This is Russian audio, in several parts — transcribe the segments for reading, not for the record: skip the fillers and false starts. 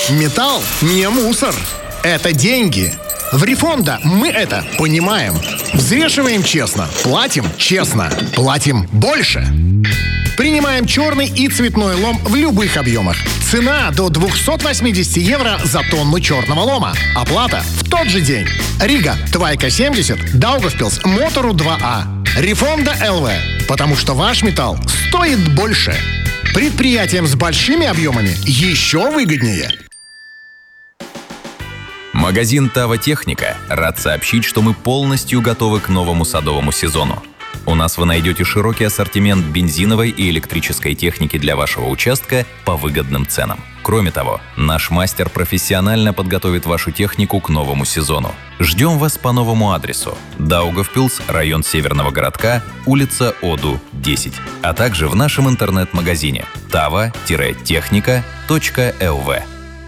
Металл не мусор. Это деньги. В Рифонда мы это понимаем. Взвешиваем честно, платим честно, платим больше. Принимаем черный и цветной лом в любых объемах. Цена до 280 евро за тонну черного лома. Оплата в тот же день. Рига, Твайка 70, Даугавпилс, Мотору 2А. Рифонда ЛВ. Потому что ваш металл стоит больше. Предприятиям с большими объемами еще выгоднее. Магазин «Тава Техника» рад сообщить, что мы полностью готовы к новому садовому сезону. У нас вы найдете широкий ассортимент бензиновой и электрической техники для вашего участка по выгодным ценам. Кроме того, наш мастер профессионально подготовит вашу технику к новому сезону. Ждем вас по новому адресу: Даугавпилс, район Северного городка, улица Оду, 10, а также в нашем интернет-магазине tava-tehnika.lv.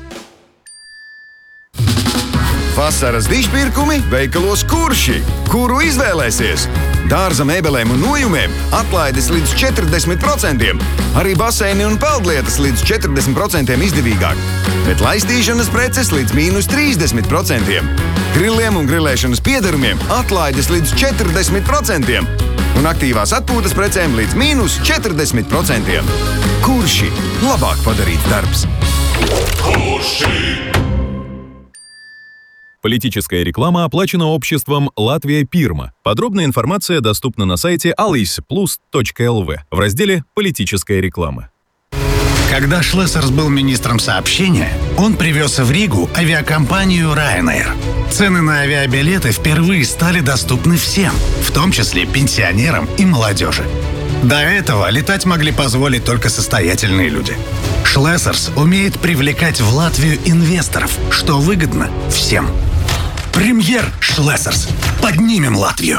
Vasaras dižpirkumi veikalos Kurši, kuru izvēlēsies. Dārza mēbelēm un nojumiem atlaides līdz 40%, arī baseini un peldlietas līdz 40% izdevīgāk, bet laistīšanas preces līdz -30%. Grilliem un grilēšanas piedarumiem atlaides līdz 40% un aktīvās atpūtas precēm līdz -40%. Kurši – labāk padarīts darbs. Kurši! Политическая реклама оплачена обществом «Латвия Пирма». Подробная информация доступна на сайте alysplus.lv в разделе «Политическая реклама». Когда Шлессерс был министром сообщения, он привез в Ригу авиакомпанию Ryanair. Цены на авиабилеты впервые стали доступны всем, в том числе пенсионерам и молодежи. До этого летать могли позволить только состоятельные люди. Шлессерс умеет привлекать в Латвию инвесторов, что выгодно всем. Премьер Шлессерс. Поднимем Латвию.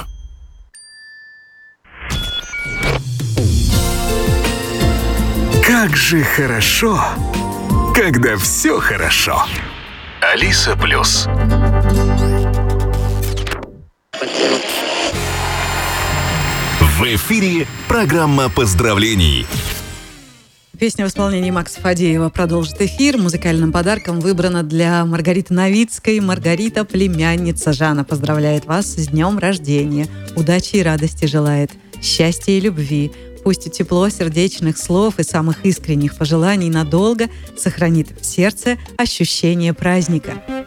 Как же хорошо, когда все хорошо. Алиса Плюс. В эфире программа поздравлений. Песня в исполнении Макса Фадеева продолжит эфир. Музыкальным подарком выбрана для Маргариты Новицкой. Маргарита, племянница Жана, поздравляет вас с днем рождения. Удачи и радости желает. Счастья и любви. Пусть тепло сердечных слов и самых искренних пожеланий надолго сохранит в сердце ощущение праздника.